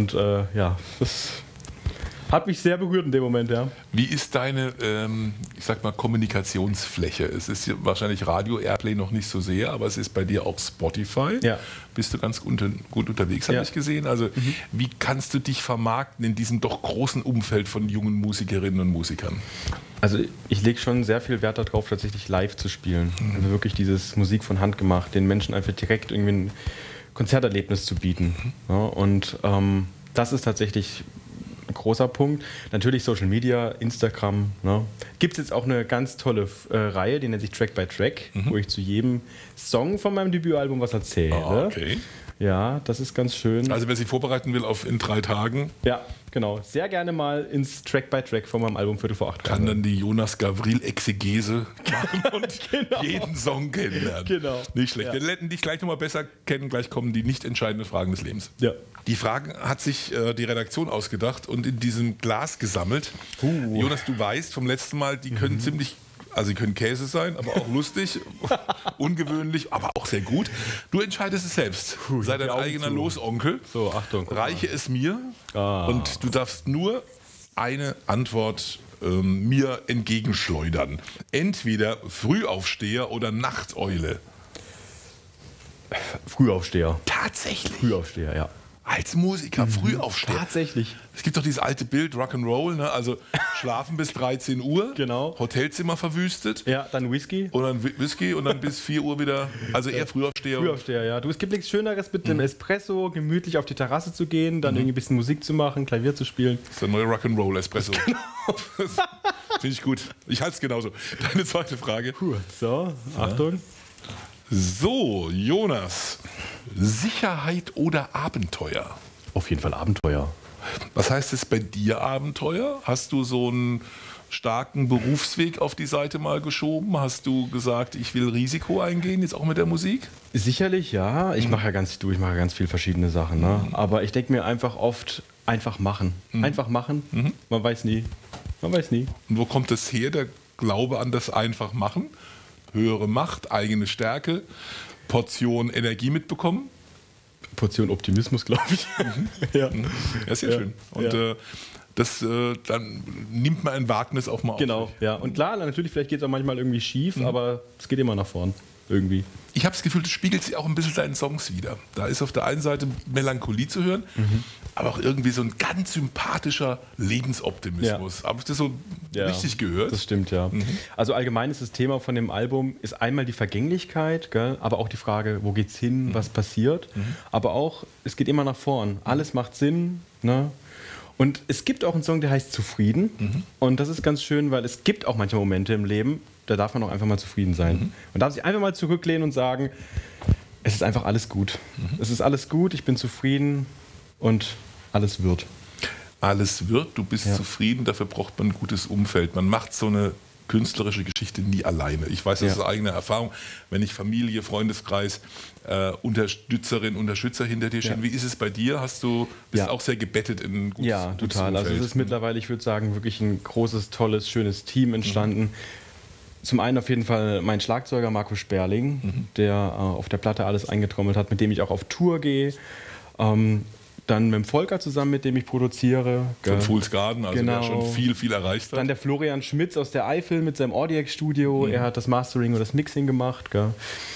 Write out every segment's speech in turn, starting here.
Und ja, das hat mich sehr berührt in dem Moment, ja. Wie ist deine, ich sag mal, Kommunikationsfläche? Es ist wahrscheinlich Radio-Airplay noch nicht so sehr, aber es ist bei dir auch Spotify. Ja. Bist du ganz gut unterwegs, habe ich gesehen. Also wie kannst du dich vermarkten in diesem doch großen Umfeld von jungen Musikerinnen und Musikern? Also ich lege schon sehr viel Wert darauf, tatsächlich live zu spielen. Also wirklich dieses Musik von Hand gemacht, den Menschen einfach direkt irgendwie ein Konzerterlebnis zu bieten. Ja, und das ist tatsächlich ein großer Punkt. Natürlich Social Media, Instagram. Ne? Gibt es jetzt auch eine ganz tolle Reihe, die nennt sich Track by Track, wo ich zu jedem Song von meinem Debütalbum was erzähle. Ah, okay. Ja, das ist ganz schön. Also wer sich vorbereiten will auf in 3 Tagen. Ja, genau. Sehr gerne mal ins Track by Track von meinem Album Viertel vor 8 kann dann die Jonas Gavril-Exegese machen und Genau. jeden Song kennenlernen. Genau. Nicht schlecht. Ja. Wir lernen dich gleich nochmal besser kennen. Gleich kommen die nicht entscheidenden Fragen des Lebens. Ja. Die Fragen hat sich die Redaktion ausgedacht und in diesem Glas gesammelt. Jonas, du weißt vom letzten Mal, die können ziemlich... Also sie können Käse sein, aber auch lustig, ungewöhnlich, aber auch sehr gut. Du entscheidest es selbst. Sei dein eigener Losonkel. So, Achtung. Reiche es mir und du darfst nur eine Antwort mir entgegenschleudern. Entweder Frühaufsteher oder Nachteule. Frühaufsteher. Tatsächlich? Frühaufsteher, ja. Als Musiker, Frühaufsteher. Tatsächlich. Es gibt doch dieses alte Bild, Rock'n'Roll, ne? Also schlafen bis 13 Uhr, Genau. Hotelzimmer verwüstet. Ja, dann Whisky. Und dann Whisky und dann bis 4 Uhr wieder, also eher Frühaufsteher. Frühaufsteher, ja. Du, es gibt nichts Schöneres, mit dem Espresso gemütlich auf die Terrasse zu gehen, dann irgendwie ein bisschen Musik zu machen, Klavier zu spielen. Das ist der neue Rock'n'Roll-Espresso. Finde ich gut. Ich halte es genauso. Deine zweite Frage. So, Achtung. So, Jonas. Sicherheit oder Abenteuer? Auf jeden Fall Abenteuer. Was heißt es bei dir Abenteuer? Hast du so einen starken Berufsweg auf die Seite mal geschoben? Hast du gesagt, ich will Risiko eingehen, jetzt auch mit der Musik? Sicherlich, ja. Ich mache ja ganz viel verschiedene Sachen. Ne? Aber ich denke mir einfach oft, einfach machen. Einfach machen. Man weiß nie. Man weiß nie. Und wo kommt das her, der Glaube an das einfach machen? Höhere Macht, eigene Stärke, Portion Energie mitbekommen? Portion Optimismus, glaube ich. Ja. Ja, sehr schön. Und dann nimmt man ein Wagnis auch mal auf. Genau, ja. Und klar, natürlich, vielleicht geht es auch manchmal irgendwie schief, aber es geht immer nach vorn. Irgendwie. Ich habe das Gefühl, das spiegelt sich auch ein bisschen deinen Songs wieder. Da ist auf der einen Seite Melancholie zu hören, aber auch irgendwie so ein ganz sympathischer Lebensoptimismus. Habe ich das so richtig gehört? Das stimmt, ja. Also allgemein ist das Thema von dem Album ist einmal die Vergänglichkeit, gell? Aber auch die Frage, wo geht's hin, was passiert. Aber auch, es geht immer nach vorn. Alles macht Sinn. Ne? Und es gibt auch einen Song, der heißt Zufrieden. Und das ist ganz schön, weil es gibt auch manchmal Momente im Leben, da darf man auch einfach mal zufrieden sein. Man darf sich einfach mal zurücklehnen und sagen, es ist einfach alles gut. Es ist alles gut, ich bin zufrieden und alles wird. Alles wird, du bist zufrieden, dafür braucht man ein gutes Umfeld. Man macht so eine künstlerische Geschichte nie alleine. Ich weiß das aus eigener Erfahrung, wenn ich Familie, Freundeskreis, Unterstützerin, Unterstützer hinter dir stehen. Wie ist es bei dir? Bist auch sehr gebettet in ein gutes Ja, total. Umfeld? Also es ist mittlerweile, ich würde sagen, wirklich ein großes, tolles, schönes Team entstanden. Zum einen auf jeden Fall mein Schlagzeuger Marco Sperling, der auf der Platte alles eingetrommelt hat, mit dem ich auch auf Tour gehe. Dann mit dem Volker zusammen, mit dem ich produziere. Von Fool's Garden, also der schon viel erreicht hat. Dann der Florian Schmitz aus der Eifel mit seinem Audiac-Studio. Er hat das Mastering und das Mixing gemacht. Gell?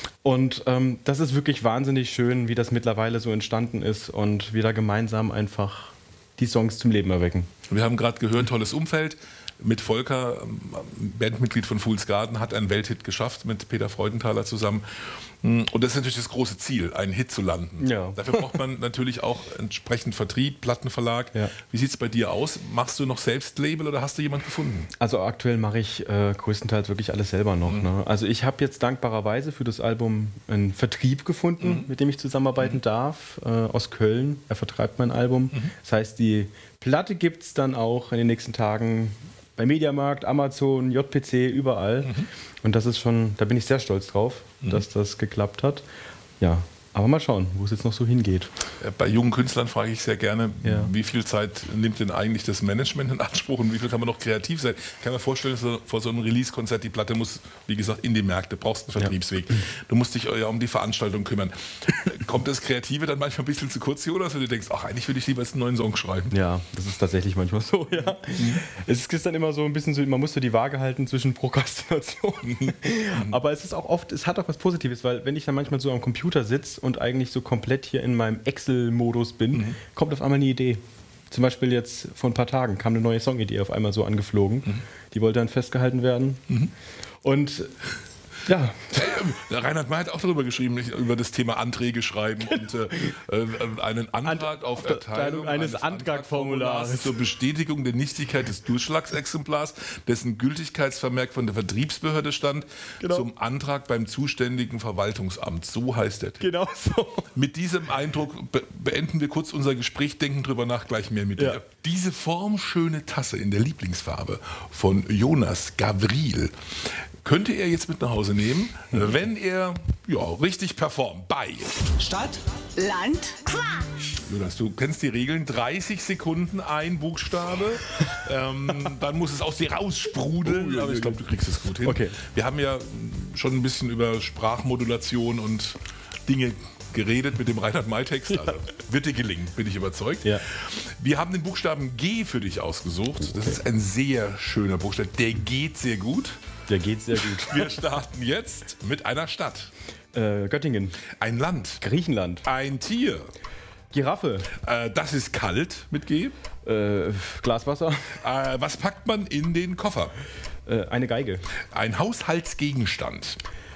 Und das ist wirklich wahnsinnig schön, wie das mittlerweile so entstanden ist und wir da gemeinsam einfach die Songs zum Leben erwecken. Wir haben gerade gehört, tolles Umfeld. Mit Volker, Bandmitglied von Fool's Garden, hat einen Welthit geschafft mit Peter Freudenthaler zusammen. Und das ist natürlich das große Ziel, einen Hit zu landen. Ja. Dafür braucht man natürlich auch entsprechend Vertrieb, Plattenverlag. Ja. Wie sieht es bei dir aus? Machst du noch selbst Label oder hast du jemanden gefunden? Also aktuell mache ich größtenteils wirklich alles selber noch. Ne? Also ich habe jetzt dankbarerweise für das Album einen Vertrieb gefunden, mit dem ich zusammenarbeiten darf, aus Köln. Er vertreibt mein Album. Das heißt, die Platte gibt es dann auch in den nächsten Tagen bei Mediamarkt, Amazon, JPC, überall. Und das ist schon, da bin ich sehr stolz drauf, dass das geklappt hat. Ja, Aber mal schauen, wo es jetzt noch so hingeht. Bei jungen Künstlern frage ich sehr gerne, Ja. wie viel Zeit nimmt denn eigentlich das Management in Anspruch und wie viel kann man noch kreativ sein? Ich kann mir vorstellen, vor so einem Release-Konzert, die Platte muss, wie gesagt, in die Märkte, brauchst einen Vertriebsweg. Du musst dich ja um die Veranstaltung kümmern. Kommt das Kreative dann manchmal ein bisschen zu kurz, Jonas, wenn du denkst, ach, eigentlich würde ich lieber jetzt einen neuen Song schreiben? Ja, das ist tatsächlich manchmal so, ja. Es ist dann immer so ein bisschen so, man muss so die Waage halten zwischen Prokrastination. Aber es ist auch oft, es hat auch was Positives, weil wenn ich dann manchmal so am Computer sitze und eigentlich so komplett hier in meinem Excel-Modus bin, kommt auf einmal eine Idee. Zum Beispiel jetzt vor ein paar Tagen kam eine neue Songidee auf einmal so angeflogen. Die wollte dann festgehalten werden. Und ja. Der Reinhard May hat auch darüber geschrieben, über das Thema Anträge schreiben und einen Antrag auf Erteilung eines Antragformulars zur Bestätigung der Nichtigkeit des Durchschlagsexemplars, dessen Gültigkeitsvermerk von der Vertriebsbehörde stand, zum Antrag beim zuständigen Verwaltungsamt. So heißt der Titel. Genau so. Mit diesem Eindruck beenden wir kurz unser Gespräch, denken drüber nach, gleich mehr mit dir. Diese formschöne Tasse in der Lieblingsfarbe von Jonas Gavril könnte er jetzt mit nach Hause nehmen, wenn er richtig performt bei Stadt, Land, Quatsch. Jonas, du kennst die Regeln, 30 Sekunden ein Buchstabe, dann muss es aus dir raussprudeln, aber ich glaube, du kriegst es gut hin. Okay. Wir haben ja schon ein bisschen über Sprachmodulation und Dinge geredet mit dem Reinhard May-Text, also wird dir gelingen, bin ich überzeugt. Ja. Wir haben den Buchstaben G für dich ausgesucht. Das ist ein sehr schöner Buchstabe, der geht sehr gut. Der geht sehr gut. Wir starten jetzt mit einer Stadt. Göttingen. Ein Land. Griechenland. Ein Tier. Giraffe. Das ist kalt mit G. Glaswasser. Was packt man in den Koffer? Eine Geige. Ein Haushaltsgegenstand.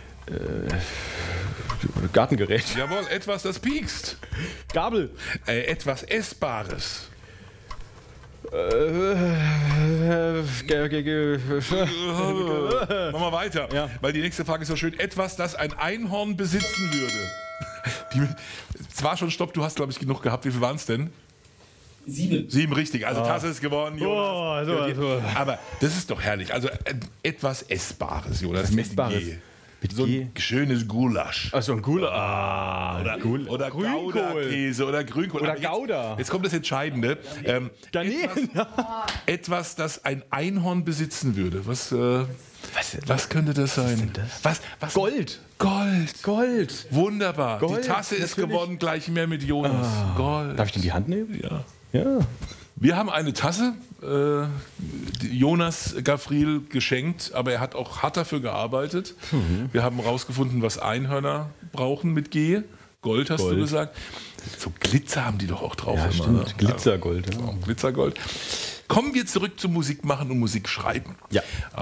Gartengerät. Jawohl, etwas, das piekst. Gabel. Etwas Essbares. Machen wir weiter, Ja. weil die nächste Frage ist so schön. Etwas, das ein Einhorn besitzen würde. Es war schon Stopp, du hast, glaube ich, genug gehabt. Wie viel waren es denn? 7. 7, richtig. Also Tasse ist geworden, Jonas. so. Aber das ist doch herrlich. Also etwas Essbares, Jonas. Mit Essbares. G. Mit So G. ein schönes Gulasch. Achso, ein Gulasch. Oder Grünkohl. Gouda-Käse oder Grünkohl. Oder Aber jetzt- Gouda. Jetzt kommt das Entscheidende. Daneben. Etwas, das ein Einhorn besitzen würde. Was könnte das sein? Was? Gold. Gold. Wunderbar. Gold, Die Tasse ist natürlich. gewonnen, gleich mehr mit Jonas. Gold. Darf ich denn die Hand nehmen? Ja. Ja. Wir haben eine Tasse, die Jonas Gavril geschenkt, aber er hat auch hart dafür gearbeitet. Wir haben herausgefunden, was Einhörner brauchen mit G. Gold hast du gesagt. So Glitzer haben die doch auch drauf. Ja, immer, stimmt. ne? Glitzergold. Ja. Ja, Glitzergold. Kommen wir zurück zum Musik machen und Musik schreiben. Ja.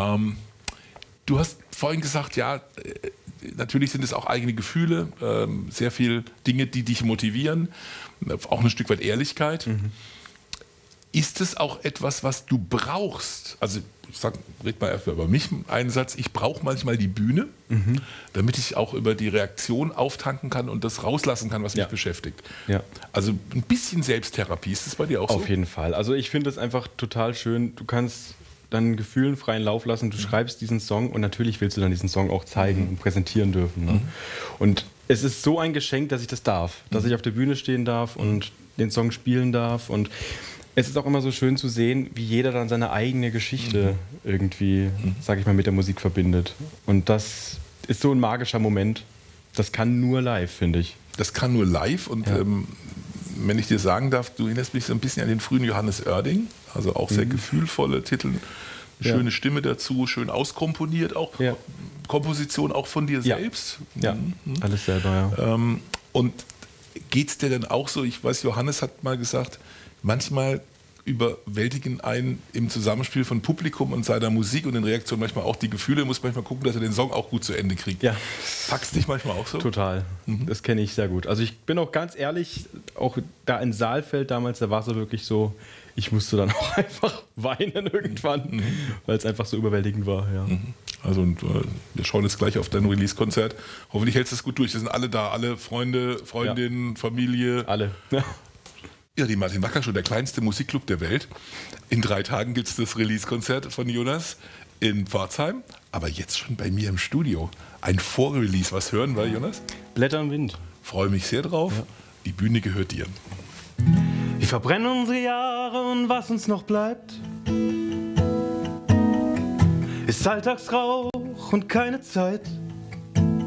Du hast vorhin gesagt, ja, natürlich sind es auch eigene Gefühle, sehr viel Dinge, die dich motivieren, auch ein Stück weit Ehrlichkeit. Ist es auch etwas, was du brauchst? Also red mal erstmal über mich einen Satz. Ich brauche manchmal die Bühne, damit ich auch über die Reaktion auftanken kann und das rauslassen kann, was mich beschäftigt. Ja. Also ein bisschen Selbsttherapie, ist das bei dir auch so? Auf jeden Fall. Also ich finde es einfach total schön. Du kannst deinen Gefühlen freien Lauf lassen. Du schreibst diesen Song und natürlich willst du dann diesen Song auch zeigen und präsentieren dürfen. Ne? Und es ist so ein Geschenk, dass ich das darf. Dass ich auf der Bühne stehen darf und den Song spielen darf. Und es ist auch immer so schön zu sehen, wie jeder dann seine eigene Geschichte irgendwie, sag ich mal, mit der Musik verbindet. Und das ist so ein magischer Moment. Das kann nur live, finde ich. Das kann nur live und wenn ich dir sagen darf, du erinnerst mich so ein bisschen an den frühen Johannes Oerding, also auch sehr gefühlvolle Titel, eine schöne Stimme dazu, schön auskomponiert, auch Komposition auch von dir selbst. Ja, alles selber, ja. Und geht es dir denn auch so, ich weiß, Johannes hat mal gesagt, manchmal überwältigen einen im Zusammenspiel von Publikum und seiner Musik und den Reaktionen manchmal auch die Gefühle. Muss manchmal gucken, dass er den Song auch gut zu Ende kriegt. Ja. Packst dich manchmal auch so? Total. Das kenne ich sehr gut. Also ich bin auch ganz ehrlich, auch da in Saalfeld damals, da war es so wirklich so, ich musste dann auch einfach weinen irgendwann, weil es einfach so überwältigend war. Ja. Also und, wir schauen jetzt gleich auf dein Release-Konzert. Hoffentlich hältst du es gut durch. Wir sind alle da, alle Freunde, Freundinnen, Familie. Alle. Ja, die Martin Wacker Show, der kleinste Musikclub der Welt. In 3 Tagen gibt es das Release-Konzert von Jonas in Pforzheim. Aber jetzt schon bei mir im Studio. Ein Vorrelease. Was hören wir, Jonas? Blätter im Wind. Freue mich sehr drauf. Ja. Die Bühne gehört dir. Wir verbrennen unsere Jahre und was uns noch bleibt, ist Alltagsrauch und keine Zeit.